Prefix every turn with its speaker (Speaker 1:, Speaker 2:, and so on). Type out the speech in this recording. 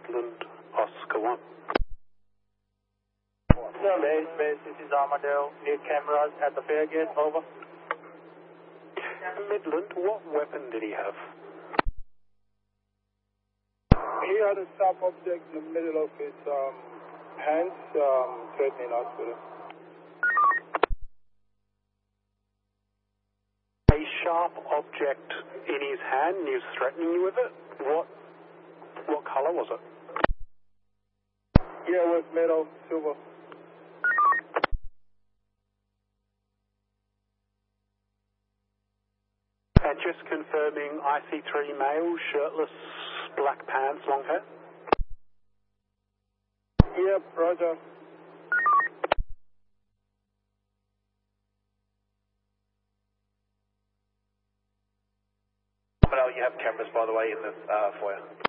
Speaker 1: Midland, Oscar 1.
Speaker 2: Base, this is Armadale. Near cameras at the fare gate, over.
Speaker 1: Midland, what weapon did he have?
Speaker 3: He had a sharp object in the middle of his hands, threatening us with it.
Speaker 1: A sharp object in his hand and he was threatening you with it? What colour was it?
Speaker 3: Yeah, it was metal, silver.
Speaker 1: And just confirming, IC3 male, shirtless, black pants, long hair?
Speaker 3: Yep, roger.
Speaker 2: You have cameras, by the way, in the foyer.